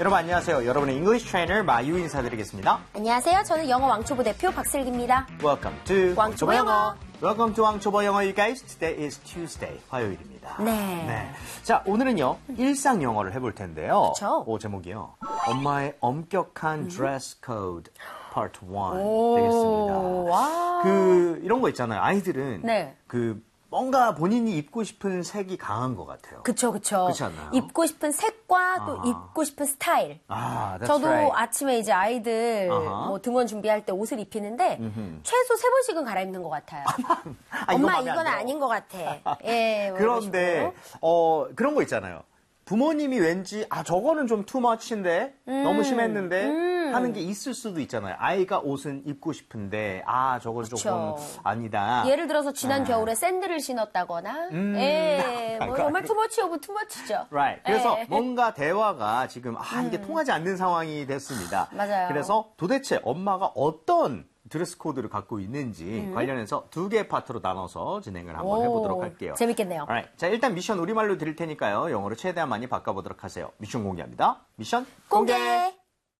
여러분 안녕하세요. 여러분의 English Trainer 마유 인사드리겠습니다. 안녕하세요. 저는 영어 왕초보 대표 박슬기입니다. Welcome to 왕초보 영어. Welcome to 왕초보 영어, you guys. Today is Tuesday, 화요일입니다. 네. 자, 오늘은요, 일상 영어를 해볼 텐데요. 그쵸? 제목이요. 엄마의 엄격한 dress code part 1 오, 되겠습니다. 와. 이런 거 있잖아요. 아이들은 네. 뭔가 본인이 입고 싶은 색이 강한 것 같아요. 그쵸. 그렇지 않나요? 입고 싶은 색과 또 입고 싶은 스타일. That's 저도 right. 아침에 이제 아이들 뭐 등원 준비할 때 옷을 입히는데 최소 3번씩은 갈아입는 것 같아요. 엄마 이건 아닌 것 같아. 예, 뭐 그런데 그런 거 있잖아요. 부모님이 왠지 저거는 좀 투머치인데 너무 심했는데 하는 게 있을 수도 있잖아요. 아이가 옷은 입고 싶은데 저건 그쵸. 조금 아니다. 예를 들어서 지난 겨울에 샌들을 신었다거나 뭐 정말 투머치 오브 투머치죠. Right. 그래서 예. 뭔가 대화가 지금 이게 통하지 않는 상황이 됐습니다. 맞아요. 그래서 도대체 엄마가 어떤 드레스 코드를 갖고 있는지 관련해서 2개의 파트로 나눠서 진행을 한번 해보도록 할게요. 재밌겠네요. Alright. 자, 일단 미션 우리말로 드릴 테니까요. 영어로 최대한 많이 바꿔보도록 하세요. 미션 공개합니다. 미션 공개!